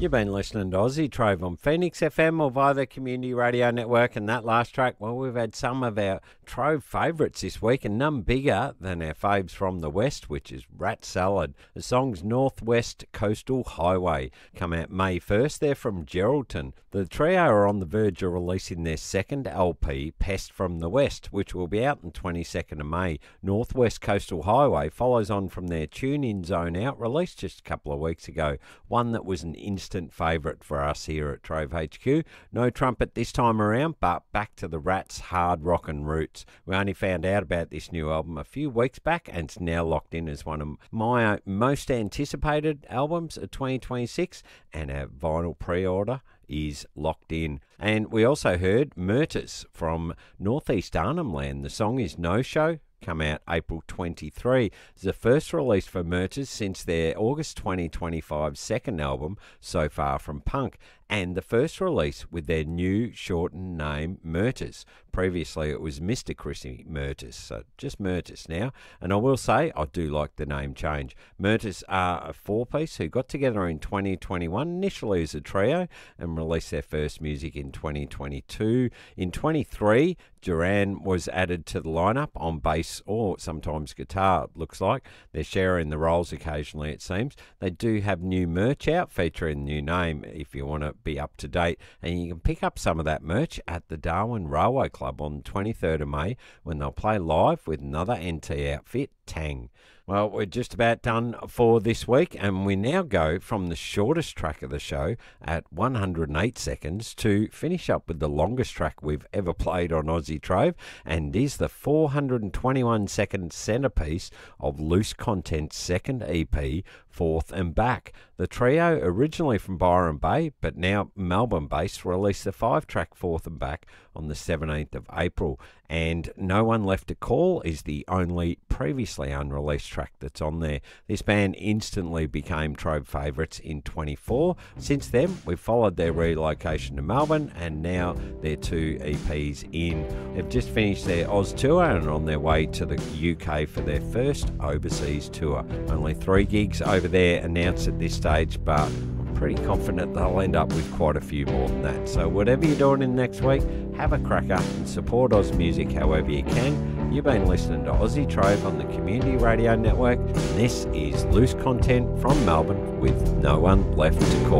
You've been listening to Aussie Trove on Phoenix FM or via the Community Radio Network, and that last track, well, we've had some of our Trove favourites this week, and none bigger than our faves from the West, which is Rat Salad. The song's Northwest Coastal Highway come out May 1st. They're from Geraldton. The trio are on the verge of releasing their second LP, Pest from the West, which will be out on 22nd of May. Northwest Coastal Highway follows on from their Tune In Zone Out, released just a couple of weeks ago, one that was an instant favourite for us here at Trove HQ. No trumpet this time around, but back to the Rats' hard rockin' roots. We only found out about this new album a few weeks back, and it's now locked in as one of my most anticipated albums of 2026, and our vinyl pre-order is locked in. And we also heard Murters from Northeast Arnhem Land. The song is No Show, come out April 23. It's the first release for Murters since their August 2025 second album, So Far From Punk, and the first release with their new shortened name, Murters. Previously it was Mr. Chrissy Murters, so just Murters now. And I will say, I do like the name change. Murters are a four-piece who got together in 2021, initially as a trio, and released their first music in 2022. In 23, Duran was added to the lineup on bass or sometimes guitar, it looks like. They're sharing the roles occasionally, it seems. They do have new merch out featuring the new name if you want to be up to date, and you can pick up some of that merch at the Darwin Railway Club on the 23rd of May when they'll play live with another NT outfit, Tang. Well, we're just about done for this week, and we now go from the shortest track of the show at 108 seconds to finish up with the longest track we've ever played on Aussie Trove, and is the 421-second centrepiece of Loose Content's second EP, Forth and Back. The trio, originally from Byron Bay, but now Melbourne-based, released the 5-track Forth and Back on the 17th of April, and No One Left to Call is the only previously unreleased track that's on there. This band instantly became Trove favourites in 24. Since then, we've followed their relocation to Melbourne, and now their 2 EPs in. They've just finished their Oz tour and are on their way to the UK for their first overseas tour. Only 3 gigs over there announced at this stage, but I'm pretty confident they'll end up with quite a few more than that. So whatever you're doing in the next week, have a cracker and support Oz music however you can. You've been listening to Aussie Trove on the Community Radio Network, and this is Loose Content from Melbourne with No One Left to Call.